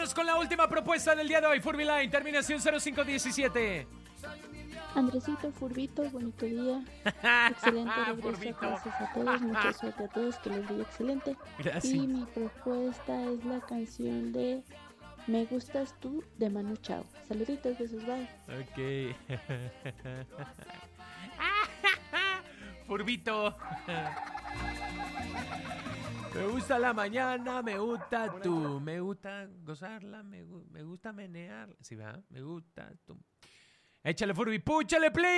Vamos con la última propuesta del día de hoy. Furby terminación 0517. Andresito, Furbito, bonito día. Excelente regreso a clases a todos. Mucha suerte a todos, que les diga excelente. Gracias. Y mi propuesta es la canción de Me Gustas Tú de Manu Chao. Saluditos, besos, bye. Ok. Furbito. Me gusta la mañana, me gusta tú. Me gusta gozarla, me gusta menear. Sí, ¿verdad? Me gusta tú. Échale, Furby, púchale, play.